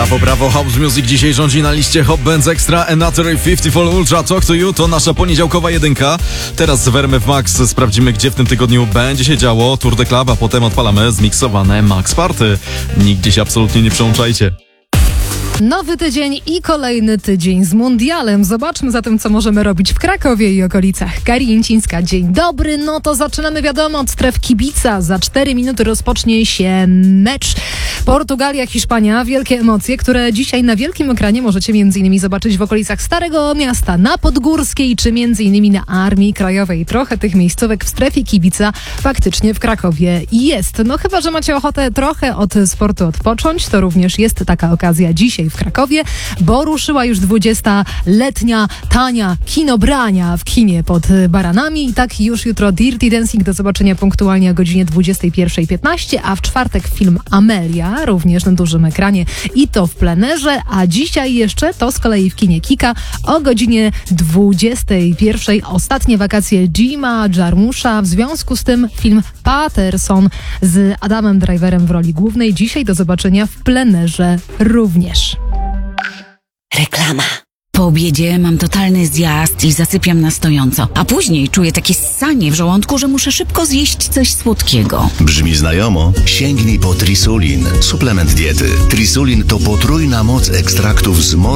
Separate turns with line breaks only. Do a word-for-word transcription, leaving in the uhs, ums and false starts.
Brawo, brawo, House Music dzisiaj rządzi na liście Hot Bands Extra, Another pięćdziesiąt Ultra, Talk to You, to nasza poniedziałkowa jedynka. Teraz w R M F Max sprawdzimy, gdzie w tym tygodniu będzie się działo Tour de Club, a potem odpalamy zmiksowane Max Party. Nigdzie się absolutnie nie przełączajcie.
Nowy tydzień i kolejny tydzień z mundialem. Zobaczmy zatem, co możemy robić w Krakowie i okolicach. Karincińska, dzień dobry. No to zaczynamy, wiadomo, od stref kibica. Za cztery minuty rozpocznie się mecz Portugalia, Hiszpania. Wielkie emocje, które dzisiaj na wielkim ekranie możecie między innymi zobaczyć w okolicach Starego Miasta, na Podgórskiej, czy między innymi na Armii Krajowej. Trochę tych miejscówek w strefie kibica faktycznie w Krakowie jest. No chyba, że macie ochotę trochę od sportu odpocząć, to również jest taka okazja dzisiaj w Krakowie, bo ruszyła już dwudziestoletnia tania kinobrania w kinie pod Baranami. I tak już jutro Dirty Dancing do zobaczenia punktualnie o godzinie dwudziestej pierwszej piętnaście, a w czwartek film Amelia, również na dużym ekranie i to w plenerze, a dzisiaj jeszcze to z kolei w kinie Kika o godzinie dwudziestej pierwszej. Ostatnie wakacje Jima Jarmusza, w związku z tym film Paterson z Adamem Driverem w roli głównej. Dzisiaj do zobaczenia w plenerze również.
Reklama. Po obiedzie mam totalny zjazd i zasypiam na stojąco, a później czuję takie ssanie w żołądku, że muszę szybko zjeść coś słodkiego.
Brzmi znajomo? Sięgnij po Trisulin, suplement diety. Trisulin to potrójna moc ekstraktów z morza